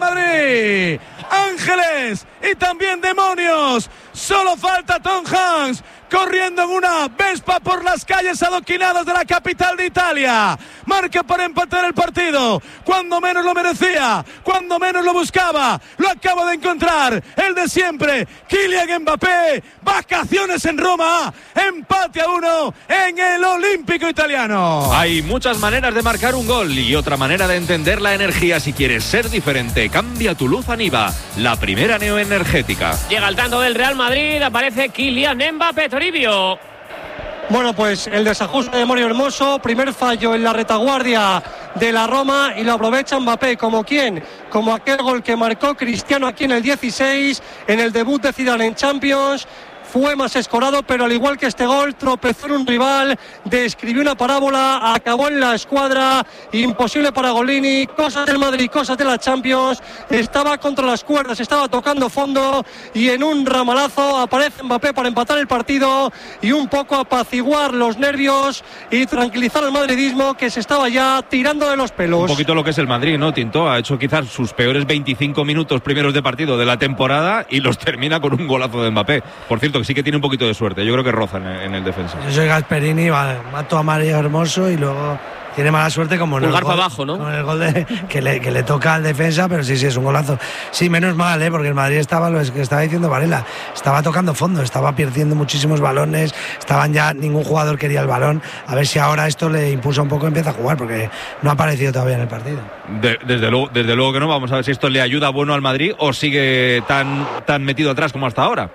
Madrid. Ángeles y también demonios. Solo falta Tom Hanks corriendo en una Vespa por las calles adoquinadas de la capital de Italia. Marca para empatar el partido. Cuando menos lo merecía, cuando menos lo buscaba, lo acaba de encontrar. El de siempre, Kylian Mbappé. Vacaciones en Roma. Empate a 1 en el Olímpico italiano. Hay muchas maneras de marcar un gol y otra manera de entender la energía. Si quieres ser diferente, cambia tu luz a Niva, la primera neoenergética. Llega al tanto del Real Madrid, aparece Kylian Mbappé. Toribio. Bueno, pues el desajuste de Mario Hermoso, primer fallo en la retaguardia de la Roma y lo aprovecha Mbappé. ¿Como quién? Como aquel gol que marcó Cristiano aquí en el 16, en el debut de Zidane en Champions. Fue más escorado, pero al igual que este gol, tropezó en un rival, describió una parábola, acabó en la escuadra, imposible para Golini, cosas del Madrid, cosas de la Champions, estaba contra las cuerdas, estaba tocando fondo y en un ramalazo aparece Mbappé para empatar el partido y un poco apaciguar los nervios y tranquilizar al madridismo que se estaba ya tirando de los pelos. Un poquito lo que es el Madrid, ¿no, Tinto? Ha hecho quizás sus peores 25 minutos primeros de partido de la temporada y los termina con un golazo de Mbappé. Por cierto, que sí que tiene un poquito de suerte. Yo creo que rozan en el defensa. Yo soy Gasperini, mato a Mario Hermoso y luego tiene mala suerte como pulgar para abajo, ¿no? Con el gol que le toca al defensa, pero sí, es un golazo. Sí, menos mal, porque el Madrid estaba, lo que estaba diciendo Varela, estaba tocando fondo, estaba perdiendo muchísimos balones, ningún jugador quería el balón. A ver si ahora esto le impulsa un poco y empieza a jugar, porque no ha aparecido todavía en el partido. Desde luego que no. Vamos a ver si esto le ayuda bueno al Madrid o sigue tan metido atrás como hasta ahora.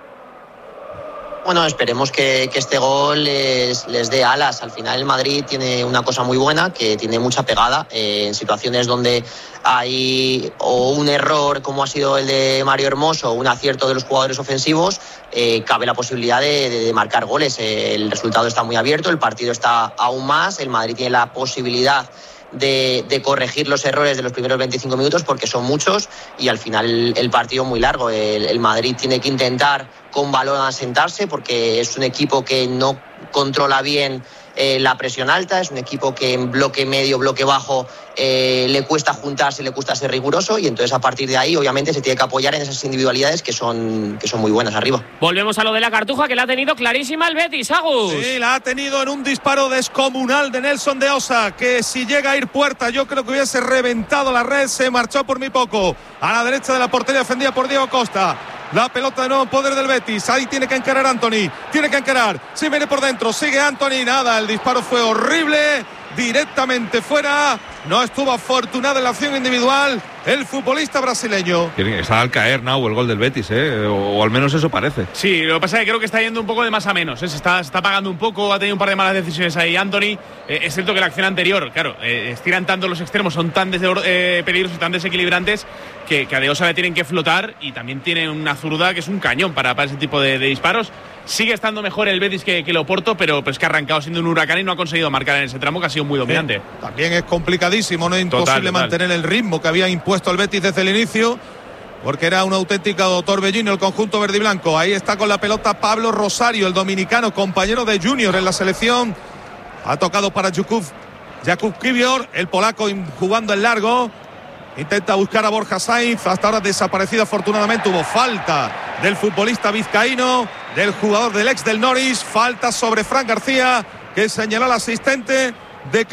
Bueno, esperemos que este gol les dé alas. Al final el Madrid tiene una cosa muy buena, que tiene mucha pegada en situaciones donde hay o un error como ha sido el de Mario Hermoso o un acierto de los jugadores ofensivos, cabe la posibilidad de marcar goles. El resultado está muy abierto, el partido está aún más, el Madrid tiene la posibilidad de corregir los errores de los primeros 25 minutos porque son muchos y al final el partido muy largo. El Madrid tiene que intentar con balón asentarse porque es un equipo que no controla bien la presión alta, es un equipo que en bloque medio, bloque bajo le cuesta juntarse, le cuesta ser riguroso y entonces a partir de ahí obviamente se tiene que apoyar en esas individualidades que son muy buenas arriba. Volvemos a lo de la Cartuja, que la ha tenido clarísima el Betis, Agus. Sí, la ha tenido en un disparo descomunal de Nelson de Osa, que si llega a ir puerta yo creo que hubiese reventado la red, se marchó por muy poco a la derecha de la portería defendida por Diego Costa. La pelota de nuevo en poder del Betis. Ahí tiene que encarar Antony. Tiene que encarar. Sí, viene por dentro. Sigue Antony. Nada, el disparo fue horrible. Directamente fuera. No estuvo afortunado en la acción individual el futbolista brasileño. Está al caer, Nau, el gol del Betis, o al menos eso parece. Sí, lo que pasa es que creo que está yendo un poco de más a menos, Se está pagando un poco, ha tenido un par de malas decisiones ahí Antony. Es cierto que la acción anterior, claro, estiran tanto los extremos, son tan peligrosos y tan desequilibrantes que a De Osa le tienen que flotar y también tiene una zurda que es un cañón para ese tipo de disparos. Sigue estando mejor el Betis que el Oporto, pero es que ha arrancado siendo un huracán y no ha conseguido marcar en ese tramo, que ha sido muy dominante. También es complicadísimo, no es imposible mantener el ritmo que había impuesto el Betis desde el inicio, porque era un auténtico torbellino el conjunto verde y blanco. Ahí está con la pelota Pablo Rosario, el dominicano, compañero de Junior en la selección. Ha tocado para Jakub Kiwior, el polaco jugando en largo. Intenta buscar a Borja Sainz, hasta ahora desaparecido afortunadamente. Hubo falta del futbolista vizcaíno, del jugador del ex del Norwich. Falta sobre Fran García, que señaló al asistente de